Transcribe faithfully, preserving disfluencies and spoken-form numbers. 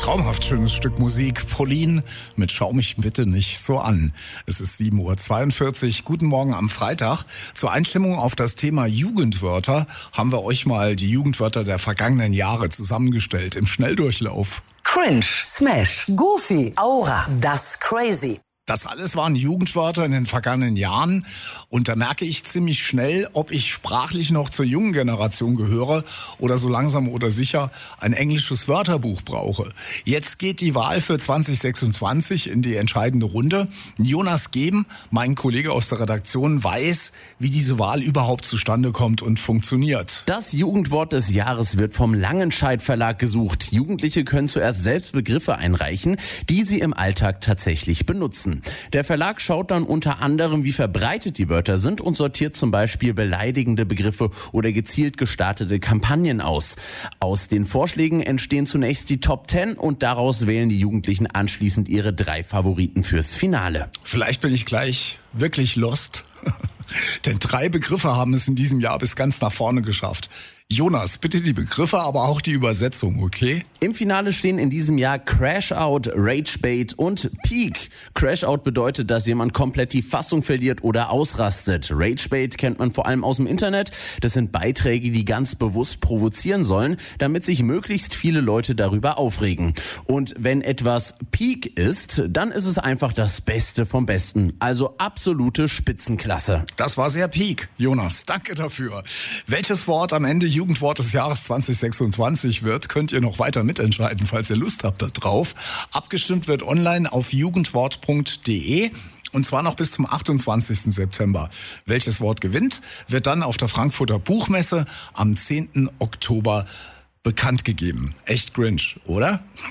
Traumhaft schönes Stück Musik. Pauline mit Schau mich bitte nicht so an. Es ist sieben Uhr zweiundvierzig. Guten Morgen am Freitag. Zur Einstimmung auf das Thema Jugendwörter haben wir euch mal die Jugendwörter der vergangenen Jahre zusammengestellt im Schnelldurchlauf. Cringe, Smash, Goofy, Aura, das Crazy. Das alles waren Jugendwörter in den vergangenen Jahren und da merke ich ziemlich schnell, ob ich sprachlich noch zur jungen Generation gehöre oder so langsam oder sicher ein englisches Wörterbuch brauche. Jetzt geht die Wahl für zwanzig sechsundzwanzig in die entscheidende Runde. Jonas Geben, mein Kollege aus der Redaktion, weiß, wie diese Wahl überhaupt zustande kommt und funktioniert. Das Jugendwort des Jahres wird vom Langenscheidt Verlag gesucht. Jugendliche können zuerst selbst Begriffe einreichen, die sie im Alltag tatsächlich benutzen. Der Verlag schaut dann unter anderem, wie verbreitet die Wörter sind und sortiert zum Beispiel beleidigende Begriffe oder gezielt gestartete Kampagnen aus. Aus den Vorschlägen entstehen zunächst die Top Ten und daraus wählen die Jugendlichen anschließend ihre drei Favoriten fürs Finale. Vielleicht bin ich gleich wirklich lost. Denn drei Begriffe haben es in diesem Jahr bis ganz nach vorne geschafft. Jonas, bitte die Begriffe, aber auch die Übersetzung, okay? Im Finale stehen in diesem Jahr Crash-Out, Rage-Bait und Peak. Crash-Out bedeutet, dass jemand komplett die Fassung verliert oder ausrastet. Rage-Bait kennt man vor allem aus dem Internet. Das sind Beiträge, die ganz bewusst provozieren sollen, damit sich möglichst viele Leute darüber aufregen. Und wenn etwas Peak ist, dann ist es einfach das Beste vom Besten. Also absolute Spitzenklasse. Das war sehr Peak, Jonas. Danke dafür. Welches Wort am Ende Jugendwort des Jahres zwanzig sechsundzwanzig wird, könnt ihr noch weiter mitentscheiden, falls ihr Lust habt da drauf. Abgestimmt wird online auf jugendwort punkt de. Und zwar noch bis zum achtundzwanzigsten September. Welches Wort gewinnt, wird dann auf der Frankfurter Buchmesse am zehnten Oktober bekannt gegeben. Echt cringe, oder?